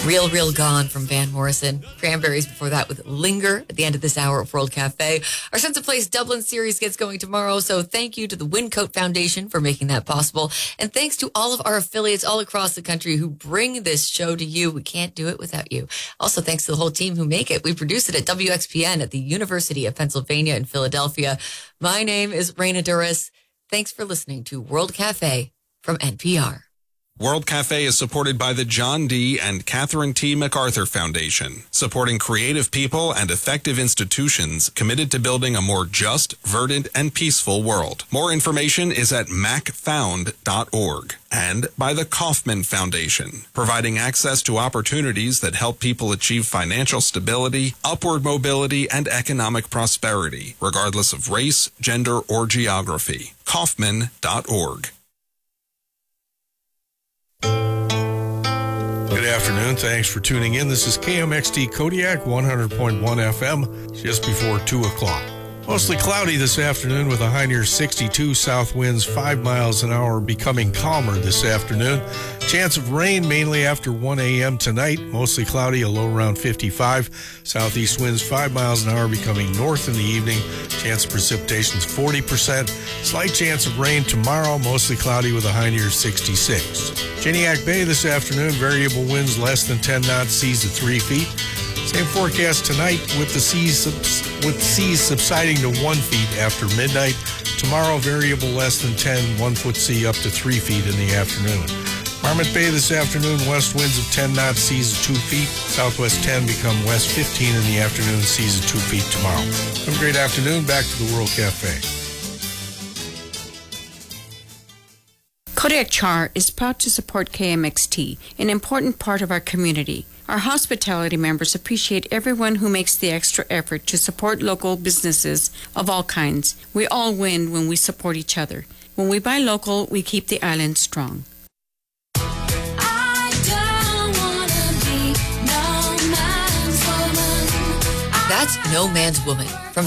Real, Real Gone from Van Morrison. Cranberries before that with Linger at the end of this hour of World Cafe. Our Sense of Place Dublin series gets going tomorrow, so thank you to the Wincoat Foundation for making that possible. And thanks to all of our affiliates all across the country who bring this show to you. We can't do it without you. Also, thanks to the whole team who make it. We produce it at WXPN at the University of Pennsylvania in Philadelphia. My name is Raina Duras. Thanks for listening to World Cafe from NPR. World Cafe is supported by the John D. and Catherine T. MacArthur Foundation, supporting creative people and effective institutions committed to building a more just, verdant, and peaceful world. More information is at macfound.org. And by the Kauffman Foundation, providing access to opportunities that help people achieve financial stability, upward mobility, and economic prosperity, regardless of race, gender, or geography. Kauffman.org. Good afternoon. Thanks for tuning in. This is KMXT Kodiak 100.1 FM, just before 2 o'clock. Mostly cloudy this afternoon with a high near 62. South winds 5 miles an hour, becoming calmer this afternoon. Chance of rain mainly after 1 a.m. tonight. Mostly cloudy, a low around 55. Southeast winds 5 miles an hour, becoming north in the evening. Chance of precipitation is 40%. Slight chance of rain tomorrow. Mostly cloudy with a high near 66. Chiniak Bay this afternoon. Variable winds less than 10 knots, seas at 3 feet. Same forecast tonight with the seas subsiding to 1 feet after midnight. Tomorrow, variable less than 10, 1 foot sea up to 3 feet in the afternoon. Marmot Bay this afternoon, west winds of 10 knots, seas at 2 feet. Southwest 10 become west 15 in the afternoon, seas at 2 feet tomorrow. Have a great afternoon. Back to the World Cafe. Kodiak Char is proud to support KMXT, an important part of our community. Our hospitality members appreciate everyone who makes the extra effort to support local businesses of all kinds. We all win when we support each other. When we buy local, we keep the island strong. That's No Man's Woman from